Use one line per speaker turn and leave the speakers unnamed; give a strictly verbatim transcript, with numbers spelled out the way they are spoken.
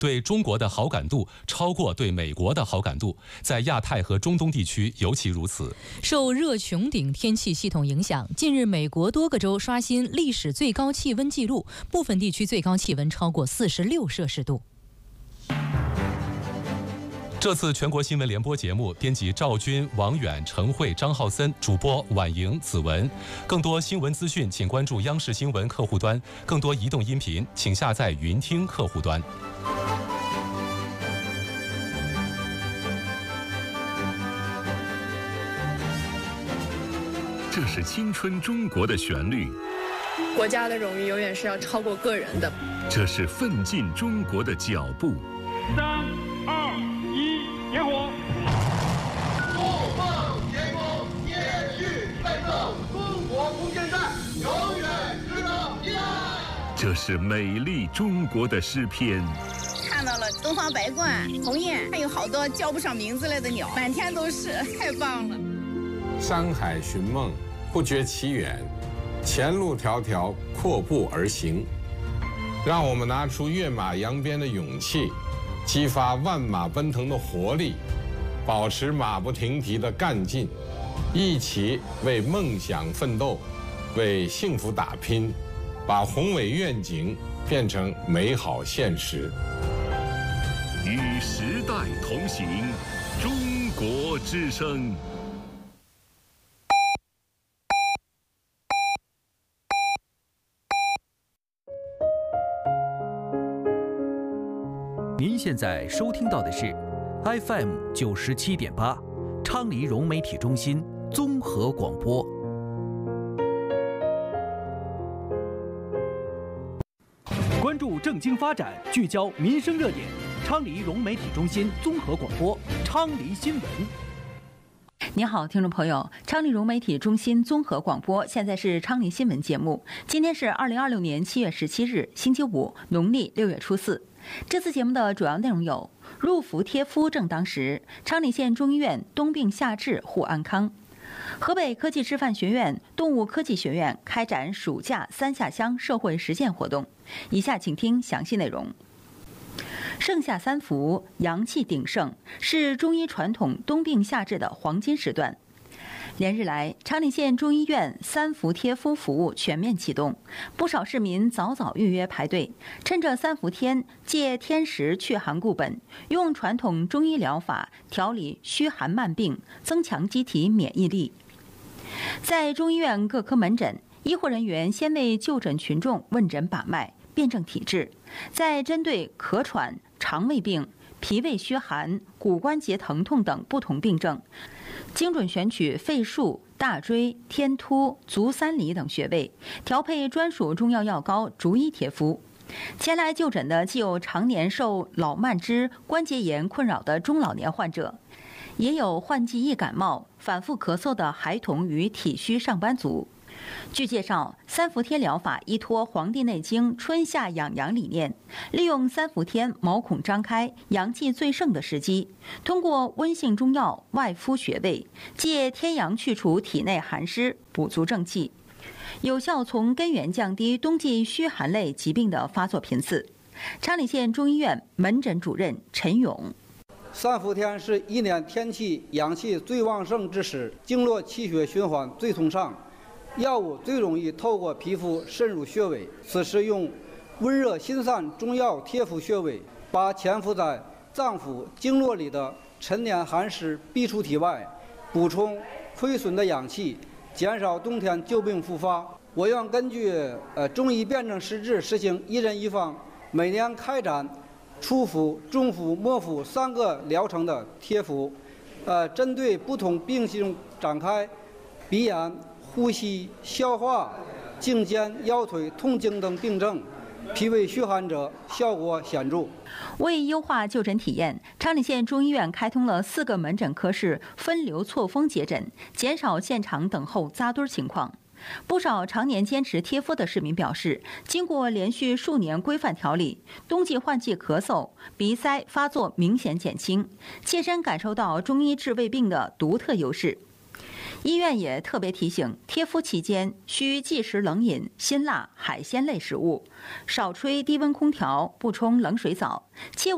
对中国的好感度超过对美国的好感度，在亚太和中东地区尤其如此。
受热穹顶天气系统影响，近日美国多个州刷新历史最高气温纪录，部分地区最高气温超过四十六摄氏度。
这次全国新闻联播节目，编辑赵军、王远、陈慧、张浩森，主播婉莹、子文。更多新闻资讯，请关注央视新闻客户端；更多移动音频，请下载云听客户端。
这是青春中国的旋律，
国家的荣誉永远是要超过个人的。
这是奋进中国的脚步。
三二一，点火！
怒放天空，接续奋斗，中国空间站永远值得依赖。
这是美丽中国的诗篇。
看到了东方白鹳、鸿雁，还有好多叫不上名字来的鸟，满天都是，太棒了。
山海寻梦，不觉其远，前路迢迢，阔步而行。让我们拿出跃马扬鞭的勇气，激发万马奔腾的活力，保持马不停蹄的干劲，一起为梦想奋斗，为幸福打拼，把宏伟愿景变成美好现实。
与时代同行，中国之声。
您现在收听到的是 F M 九十七点八，昌黎融媒体中心综合广播。关注政经发展，聚焦民生热点，昌黎融媒体中心综合广播，昌黎新闻。
您好，听众朋友，昌黎融媒体中心综合广播，现在是昌黎新闻节目。今天是二零二六年七月十七日，星期五，农历六月初四。这次节目的主要内容有：入伏贴敷正当时，昌黎县中医院冬病夏治护安康；河北科技师范学院动物科技学院开展暑假三下乡社会实践活动。以下请听详细内容。盛夏三伏，阳气鼎盛，是中医传统冬病夏治的黄金时段。连日来，昌黎县中医院三伏贴敷服务全面启动，不少市民早早预约排队，趁着三伏天借天时祛寒固本，用传统中医疗法调理虚寒慢病，增强机体免疫力。在中医院各科门诊，医护人员先为就诊群众问诊把脉，辨证体质，再针对咳喘、肠胃病、脾胃虚寒、骨关节疼痛等不同病症，精准选取肺腧、大椎、天突、足三里等穴位，调配专属中药药膏逐一贴敷。前来就诊的既有常年受老慢支、关节炎困扰的中老年患者，也有患季易感冒、反复咳嗽的孩童与体虚上班族。据介绍，三伏贴疗法依托《黄帝内经》春夏养阳理念，利用三伏天毛孔张开、阳气最盛的时机，通过温性中药外敷穴位，借天阳去除体内寒湿，补足正气，有效从根源降低冬季虚寒类疾病的发作频次。昌黎县中医院门诊主任陈勇：
三伏天是一年天气阳气最旺盛之时，经络气血循环最通畅，药物最容易透过皮肤渗入穴位，此时用温热心散中药贴敷穴位，把潜伏在脏腑经络里的陈年寒湿逼出体外，补充亏损的阳气，减少冬天旧病复发。我院根据呃中医辨证施治，实行一人一方，每年开展初伏、中伏、末伏三个疗程的贴敷，呃，针对不同病性展开鼻炎、呼吸、消化、颈肩、腰腿痛经等病症，脾胃虚寒者效果显著。
为优化就诊体验，昌黎县中医院开通了四个门诊科室分流错峰接诊，减少现场等候扎堆情况。不少常年坚持贴敷的市民表示，经过连续数年规范调理，冬季换季咳嗽、鼻塞发作明显减轻，切身感受到中医治胃病的独特优势。医院也特别提醒，贴敷期间需忌食冷饮、辛辣、海鲜类食物，少吹低温空调，不冲冷水澡，切勿